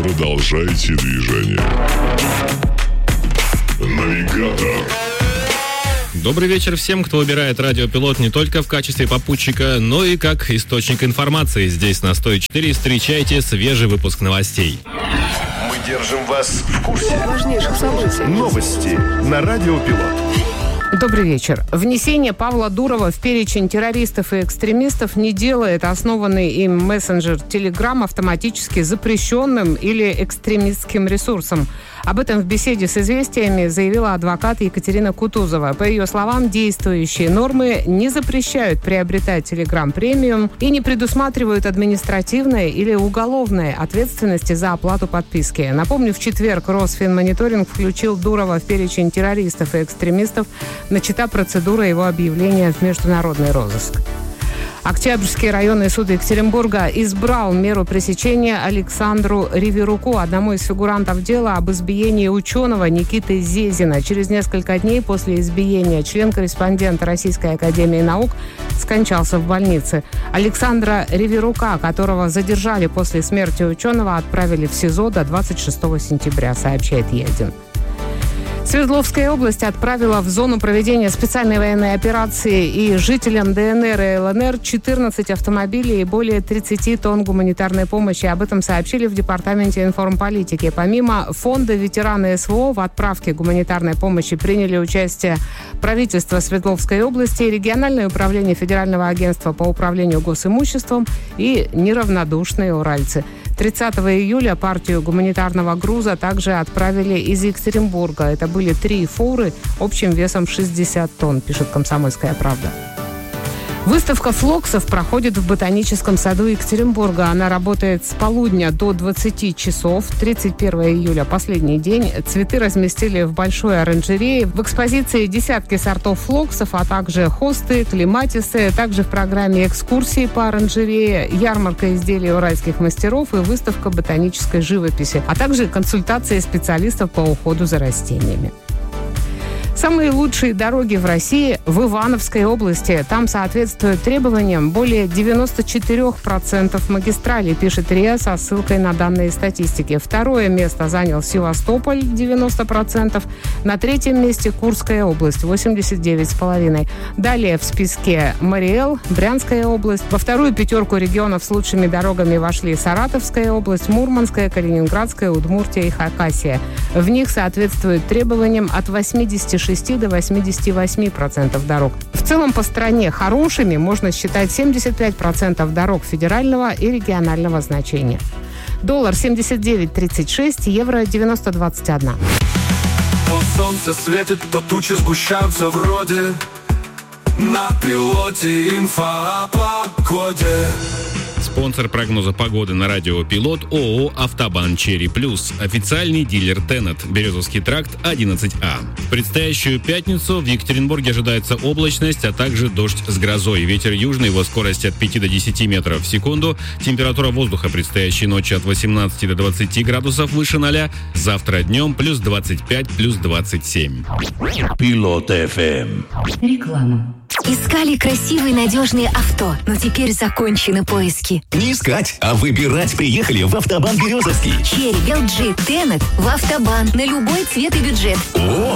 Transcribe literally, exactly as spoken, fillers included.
Продолжайте движение. Навигатор. Добрый вечер всем, кто выбирает Радио Пилот не только в качестве попутчика, но и как источник информации. Здесь на сто четыре встречайте свежий выпуск новостей. Мы держим вас в курсе важнейших событий. Новости на Радио Пилот. Добрый вечер. Внесение Павла Дурова в перечень террористов и экстремистов не делает основанный им мессенджер Telegram автоматически запрещенным или экстремистским ресурсом. Об этом в беседе с «Известиями» заявила адвокат Екатерина Кутузова. По ее словам, действующие нормы не запрещают приобретать Telegram премиум и не предусматривают административной или уголовной ответственности за оплату подписки. Напомню, в четверг Росфинмониторинг включил Дурова в перечень террористов и экстремистов, начата процедура его объявления в международный розыск. Октябрьский районный суд Екатеринбурга избрал меру пресечения Александру Риверуку, одному из фигурантов дела об избиении ученого Никиты Зезина. Через несколько дней после избиения член-корреспондент Российской академии наук скончался в больнице. Александра Риверука, которого задержали после смерти ученого, отправили в СИЗО до двадцать шестого сентября, сообщает Е один. Свердловская область отправила в зону проведения специальной военной операции и жителям ДНР и ЛНР четырнадцать автомобилей и более тридцать тонн гуманитарной помощи. Об этом сообщили в Департаменте информполитики. Помимо фонда ветераны СВО в отправке гуманитарной помощи приняли участие правительство Свердловской области, региональное управление Федерального агентства по управлению госимуществом и неравнодушные уральцы. тридцатого июля партию гуманитарного груза также отправили из Екатеринбурга. Это были три фуры общим весом шестьдесят тонн, пишет «Комсомольская правда». Выставка флоксов проходит в Ботаническом саду Екатеринбурга. Она работает с полудня до двадцати часов. тридцать первого июля, последний день. Цветы разместили в большой оранжерее. В экспозиции десятки сортов флоксов, а также хосты, клематисы. Также в программе экскурсии по оранжерее, ярмарка изделий уральских мастеров и выставка ботанической живописи, а также консультации специалистов по уходу за растениями. Самые лучшие дороги в России в Ивановской области. Там соответствуют требованиям более девяносто четыре процента магистралей, пишет РИА со ссылкой на данные статистики. Второе место занял Севастополь, девяносто процентов. На третьем месте Курская область, восемьдесят девять целых пять десятых процента. Далее в списке Мариэл, Брянская область. Во вторую пятерку регионов с лучшими дорогами вошли Саратовская область, Мурманская, Калининградская, Удмуртия и Хакасия. В них соответствуют требованиям от восьмидесяти шести до восьмидесяти восьми процентов дорог. В целом по стране хорошими можно считать семьдесят пять процентов дорог федерального и регионального значения. Доллар семьдесят девять тридцать шесть, евро девяносто двадцать один. То солнце светит, то тучи сгущаются вроде. На пилоте инфо о погоде. Спонсор прогноза погоды на Радио Пилот ООО «Автобан Черри Плюс». Официальный дилер Тенет. Березовский тракт одиннадцать А. В предстоящую пятницу в Екатеринбурге ожидается облачность, а также дождь с грозой. Ветер южный, его скорость от пяти до десяти метров в секунду. Температура воздуха предстоящей ночи от восемнадцати до двадцати градусов выше ноля. Завтра днем плюс двадцать пять, плюс двадцать семь. Пилот эф эм. Реклама. Искали красивые надежные авто, но теперь закончены поиски. Не искать, а выбирать приехали в Автобан Березовский. Черри, эл джи, Тенет в Автобан на любой цвет и бюджет. О,